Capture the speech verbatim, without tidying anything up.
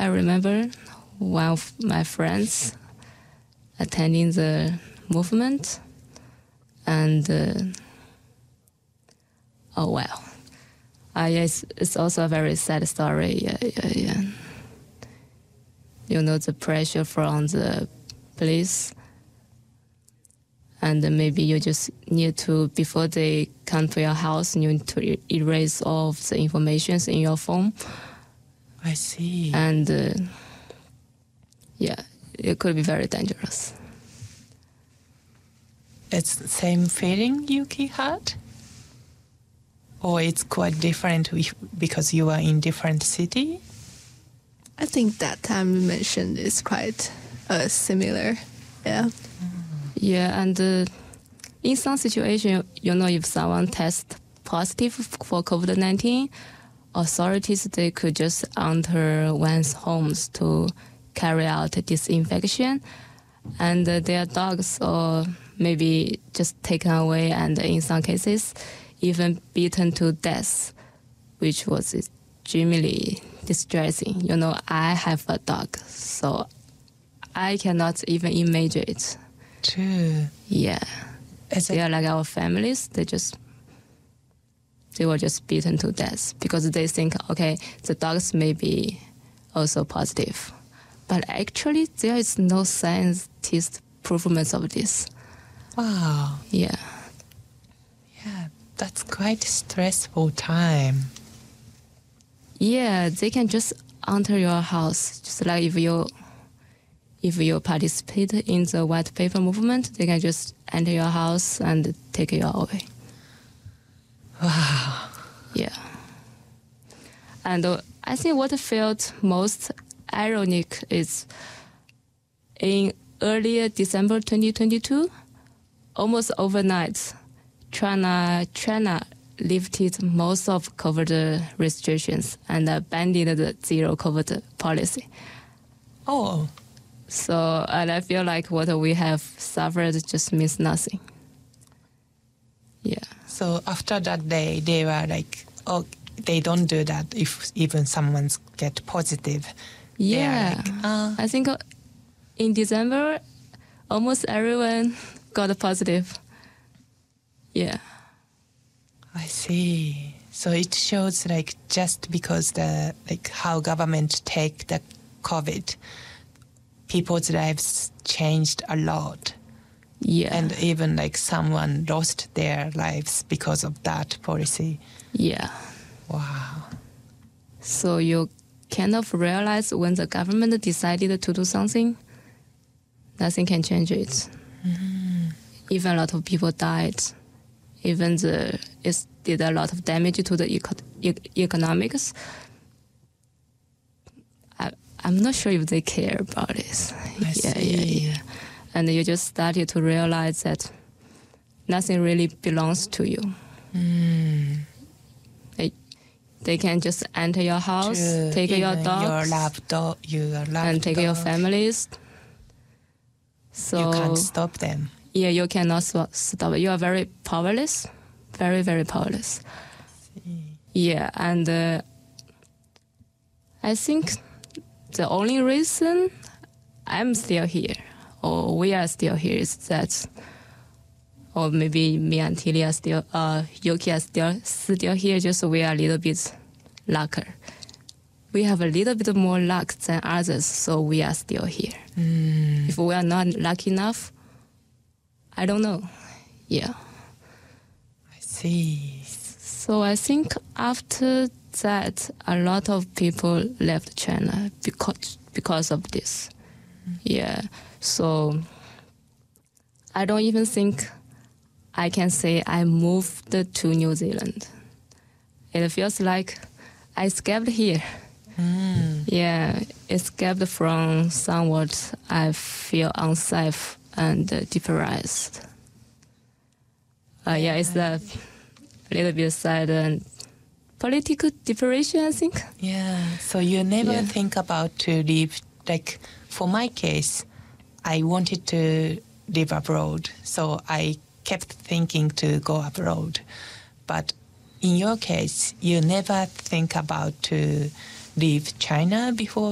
I remember one of my friends attending the movement, and uh, oh well, uh, yeah, it's, it's also a very sad story. Yeah, yeah, yeah. You know, the pressure from the police, and maybe you just need to, before they come to your house, you need to e- erase all of the information in your phone. I see. And uh, yeah, it could be very dangerous. It's the same feeling Yuki had? Or it's quite different if, because you are in different city? I think that time you mentioned is quite uh, similar. Yeah. Yeah, and uh, in some situation, you know, if someone tests positive for COVID nineteen, authorities, they could just enter one's homes to carry out disinfection, and uh, their dogs or maybe just taken away, and in some cases, even beaten to death, which was extremely distressing. You know, I have a dog, so I cannot even imagine it. True. Yeah. Is They it, are like our families. They just, they were just beaten to death because they think, okay, the dogs may be also positive. But actually, there is no scientist proof of this. wow. Yeah. Yeah, that's quite a stressful time. Yeah, they can just enter your house. Just like if you if you participate in the white paper movement, they can just enter your house and take you away. Wow. Yeah. And uh, I think what felt most ironic is in early December twenty twenty-two, almost overnight, China, China lifted most of COVID restrictions and abandoned the zero COVID policy. Oh, So, and I feel like what we have suffered just means nothing. Yeah. so after that day, they were like, oh, they don't do that if even someone's get positive. They are Yeah. like, uh, I think uh, in December, almost everyone got positive. Yeah. I see. So it shows like just because the like how government take the COVID, people's lives changed a lot, Yeah. and even like someone lost their lives because of that policy. yeah. Wow. So you kind of realize when the government decided to do something, nothing can change it. Even a lot of people died. Even the it did a lot of damage to the eco- e- economics. I, I'm not sure if they care about this. I yeah, see. yeah, yeah. And you just started to realize that nothing really belongs to you. Mm. They, they can just enter your house, True. take your Even dogs, your love dog, your love and take your dog, families. So You can't stop them. yeah, you cannot sw- stop it. You are very powerless, very, very powerless. Yeah, and uh, I think the only reason I'm still here, or we are still here, is that, or maybe me and Tilly are still, uh, Yuki are still still here. Just we are a little bit luckier. We have a little bit more luck than others, so we are still here. Mm. If we are not lucky enough, I don't know. Yeah. I see. So I think after that, a lot of people left China because because of this. Yeah. So I don't even think I can say I moved to New Zealand. It feels like I escaped here. Mm. Yeah, escaped from somewhat I feel unsafe and uh, depressed. Uh, yeah, it's a little bit sad and political depression, I think. Yeah. So you never Yeah. think about to live, like for my case, I wanted to live abroad. So I kept thinking to go abroad. But in your case, you never think about to leave China before